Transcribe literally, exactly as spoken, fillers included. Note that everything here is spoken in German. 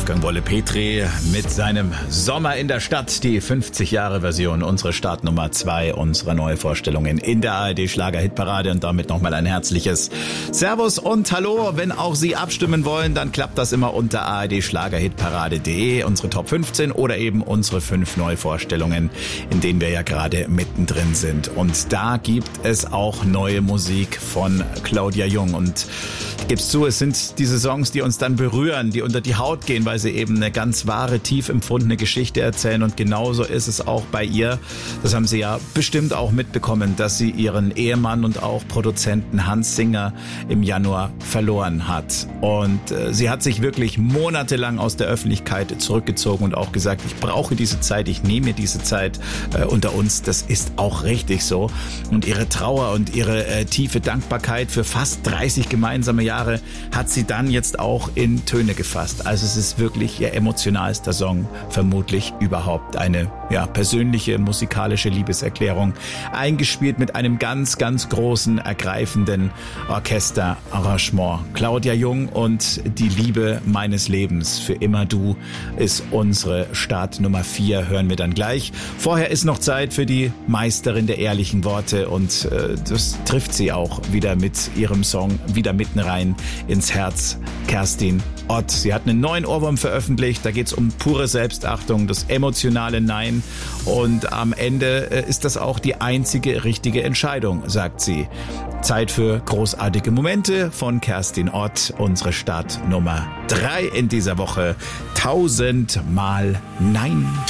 Wolfgang Wolle-Petri mit seinem Sommer in der Stadt, die fünfzig Jahre Version, unsere Startnummer zwei unserer Neuvorstellungen in der A R D Schlager-Hitparade und damit nochmal ein herzliches Servus und Hallo. Wenn auch Sie abstimmen wollen, dann klappt das immer unter A R D Schlager-Hitparade punkt de, unsere Top fünfzehn oder eben unsere fünf Neuvorstellungen, in denen wir ja gerade mittendrin sind. Und da gibt es auch neue Musik von Claudia Jung und ich gebe es zu, es sind diese Songs, die uns dann berühren, die unter die Haut gehen, weil sie eben eine ganz wahre, tief empfundene Geschichte erzählen und genauso ist es auch bei ihr. Das haben Sie ja bestimmt auch mitbekommen, dass sie ihren Ehemann und auch Produzenten Hans Singer im Januar verloren hat. Und äh, sie hat sich wirklich monatelang aus der Öffentlichkeit zurückgezogen und auch gesagt, ich brauche diese Zeit, ich nehme mir diese Zeit äh, unter uns. Das ist auch richtig so. Und ihre Trauer und ihre äh, tiefe Dankbarkeit für fast dreißig gemeinsame Jahre hat sie dann jetzt auch in Töne gefasst. Also es ist wirklich ihr emotionalster Song, vermutlich überhaupt. Eine ja, persönliche musikalische Liebeserklärung, eingespielt mit einem ganz, ganz großen, ergreifenden Orchesterarrangement. Claudia Jung und Die Liebe meines Lebens, für immer du, ist unsere Start Nummer vier, hören wir dann gleich. Vorher ist noch Zeit für die Meisterin der ehrlichen Worte und äh, das trifft sie auch wieder mit ihrem Song wieder mitten rein ins Herz. Kerstin Ott. Sie hat einen neuen Ohrwurm veröffentlicht, da geht es um pure Selbstachtung, das emotionale Nein und am Ende äh, ist das auch die einzige richtige Entscheidung, sagt sie. Zeit für großartige Momente von Kerstin Ott, unsere Start Nummer drei in dieser Woche. Tausendmal Nein.